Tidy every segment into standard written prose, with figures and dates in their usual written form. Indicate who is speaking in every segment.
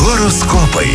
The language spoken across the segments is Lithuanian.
Speaker 1: Horoskopai.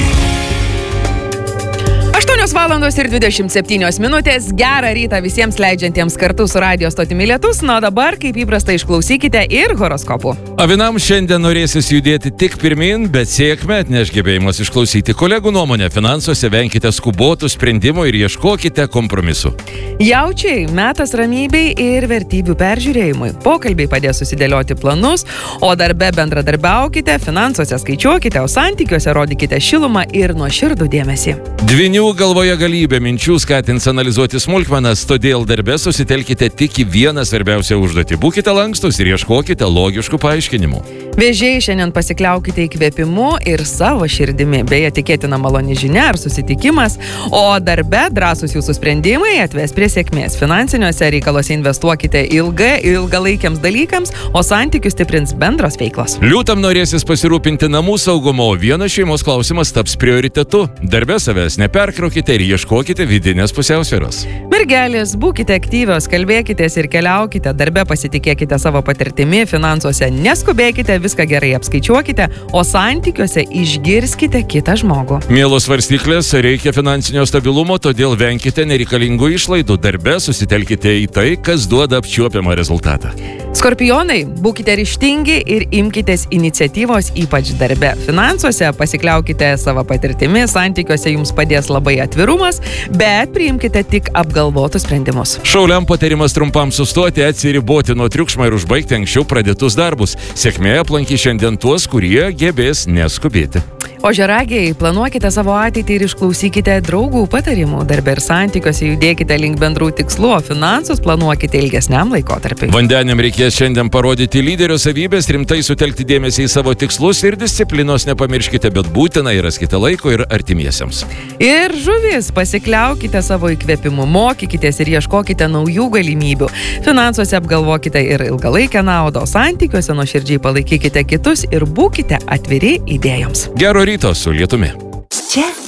Speaker 2: 8 valandos ir 27 minutės. Gerą rytą visiems leidžiantiems kartu su radio stotimi Lietus. Na, dabar, kaip įprasta, išklausykite ir horoskopų.
Speaker 3: Avinam šiandien norėsis judėti tik pirmin, bet sėkmę atneš gebėjimas išklausyti kolegų nuomonę. Finansuose venkite skubotų sprendimų ir ieškokite kompromisų.
Speaker 2: Jaučiai, metas ramybei ir vertybių peržiūrėjimui. Pokalbiai padės susidėlioti planus, o darbe bendradarbiaukite, finansuose skaičiuokite, o santykiuose rodykite šilumą ir nuoširdų dėmesį.
Speaker 3: Dvynių galvoje galybė minčių skatins analizuoti smulkmenas, todėl darbe susitelkite tik į vieną svarbiausią užduotį. Būkite lankstus ir ieškokite logiškų paaiškinimų.
Speaker 2: Vėžiai, šiandien pasikliaukite įkvėpimu ir savo širdimi. Beje, tikėtina maloni žinia ar susitikimas, o darbe drąsūs jūsų sprendimai atves prie sėkmės. Finansiniuose reikaluose investuokite ilgalaikiams dalykams, o santykius stiprins bendros veiklos.
Speaker 3: Liūtam norėsis pasirūpinti namų saugumo, o vienas šeimos klausimas taps prioritetu. Darbe savęs neperkraukite ir ieškokite vidinės pusiausvyros.
Speaker 2: Mergelės, būkite aktyvios, kalbėkitės ir keliaukite. Darbe pasitikėkite savo patirtimi, finansuose neskubėkite, viską gerai apskaičiuokite, o santykiuose išgirskite kitą žmogų.
Speaker 3: Mielos svarstyklės, reikia finansinio stabilumo, todėl venkite nereikalingų išlaidų. Darbe susitelkite į tai, kas duoda apčiuopiamą rezultatą.
Speaker 2: Skorpionai, būkite ryžtingi ir imkitės iniciatyvos, ypač darbe. Finansuose pasikliaukite savo patirtimi, santykiuose jums padės labai atvirumas, bet priimkite tik apgalvotus sprendimus.
Speaker 3: Šauliam patarimas trumpam sustoti, atsiriboti nuo triukšmo ir užbaigti anksčiau pradėtus darbus. Sėkmė aplankys šiandien tuos, kurie gebės neskubėti.
Speaker 2: Ožiaragiai, planuokite savo ateitį ir išklausykite draugų patarimų. Darbe ir santykiuose judėkite link bendrų tikslų, o finansus planuokite ilgesniam laikotarpiui.
Speaker 3: Vandeniam reikės šiandien parodyti lyderio savybės, rimtai sutelkti dėmesį į savo tikslus ir disciplinos nepamirškite, bet būtinai raskite laiko ir artimiesiems.
Speaker 2: Ir žuvis, pasikliaukite savo įkvėpimu, mokykitės ir ieškokite naujų galimybių. Finansuose apgalvokite ir ilgalaikę naudą, o santykiuose nuoširdžiai palaikykite kitus ir būkite atviri idėjoms.
Speaker 3: Gero ryto su lietumi.
Speaker 4: Čia